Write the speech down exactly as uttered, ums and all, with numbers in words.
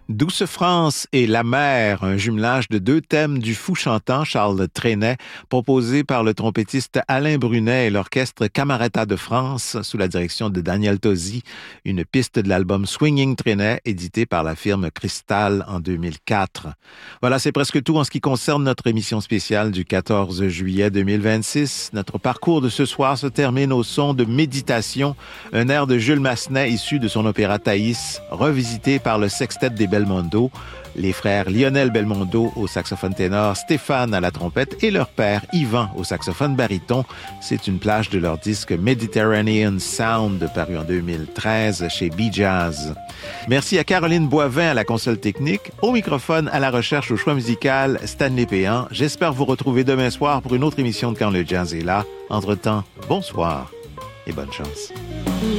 Douce France et La Mer, un jumelage de deux thèmes du fou chantant Charles Trenet, proposé par le trompettiste Alain Brunet et l'orchestre Camerata de France sous la direction de Daniel Tosi, une piste de l'album Swinging Trenet, édité par la firme Cristal en deux mille quatre. Voilà, c'est presque tout en ce qui concerne notre émission spéciale du quatorze juillet deux mille vingt-six. Notre parcours de ce soir se termine au son de Méditation, un air de Jules Massenet issu de son opéra Thaïs, revisité par le sextet des Belmondo, les frères Lionel Belmondo au saxophone ténor, Stéphane à la trompette et leur père Yvan au saxophone baryton. C'est une plage de leur disque Mediterranean Sound paru en deux mille treize chez B-Jazz. Merci à Caroline Boivin à la console technique, au microphone, à la recherche, au choix musical, Stanley Péan. J'espère vous retrouver demain soir pour une autre émission de Quand le Jazz est là. Entre-temps, bonsoir et bonne chance.